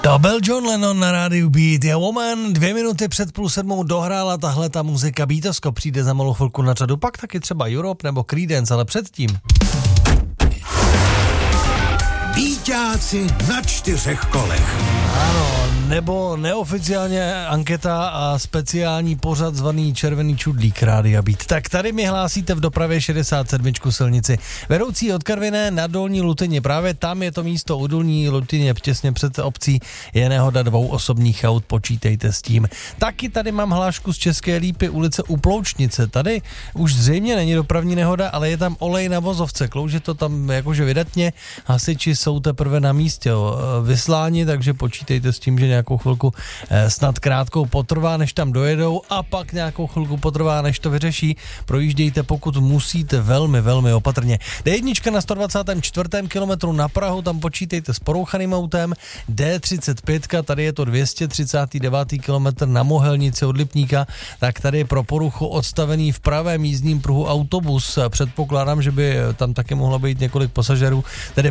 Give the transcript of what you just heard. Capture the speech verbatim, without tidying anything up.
To byl John Lennon na rádiu Beat. Je Woman, dvě minuty před půl sedmou dohrála tahle ta muzika. Beatosko přijde za malou chvilku na řadu, pak taky třeba Europe nebo Creedence, ale předtím. Beatáci na čtyřech kolech. Ano, nebo neoficiálně anketa a speciální pořad zvaný Červený čudlík rádia Beat. Tak tady mi hlásíte v dopravě šedesát sedm silnici vedoucí od Karviné na Dolní Lutyně. Právě tam je to místo u Dolní Lutyně, těsně před obcí je nehoda dvou osobních aut, počítejte s tím. Taky tady mám hlášku z České Lípy, ulice u Ploučnice. Tady už zřejmě není dopravní nehoda, ale je tam olej na vozovce. Klouže to tam jakože vydatně, hasiči jsou teprve na místě jo, vysláni, takže počítejte s tím, že nějakou chvilku eh, snad krátkou potrvá, než tam dojedou a pak nějakou chvilku potrvá, než to vyřeší. Projíždějte, pokud musíte, velmi, velmi opatrně. D jedna na sto dvacátém čtvrtém kilometru na Prahu, tam počítejte s porouchaným autem. D třicet pět, tady je to dvě stě třicátý devátý kilometr na Mohelnici od Lipníka, tak tady je pro poruchu odstavený v pravém jízdním pruhu autobus. Předpokládám, že by tam taky mohlo být několik pasažerů, tedy